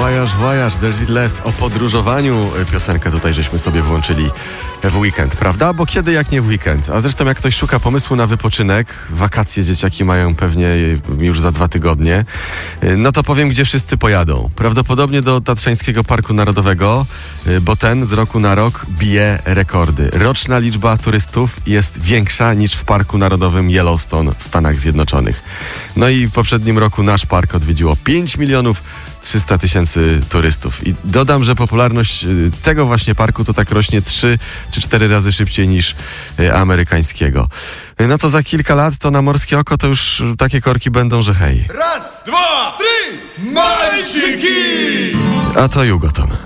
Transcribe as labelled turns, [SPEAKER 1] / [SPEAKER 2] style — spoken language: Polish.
[SPEAKER 1] Voyage, there's it less. O podróżowaniu piosenkę tutaj żeśmy sobie włączyli w weekend, prawda? Bo kiedy jak nie w weekend? A zresztą jak ktoś szuka pomysłu na wypoczynek, wakacje dzieciaki mają pewnie już za 2 tygodnie, no to powiem, gdzie wszyscy pojadą. Prawdopodobnie do Tatrzańskiego Parku Narodowego, bo ten z roku na rok bije rekordy. Roczna liczba turystów jest większa niż w Parku Narodowym Yellowstone w Stanach Zjednoczonych. No i w poprzednim roku nasz park odwiedziło 5 300 000 turystów. I dodam, że popularność tego właśnie parku to tak rośnie 3 czy 4 razy szybciej niż amerykańskiego. No to za kilka lat to na morskie oko to już takie korki będą, że hej.
[SPEAKER 2] Raz, dwa, trzy, Malsiki!
[SPEAKER 1] A to Jugoton.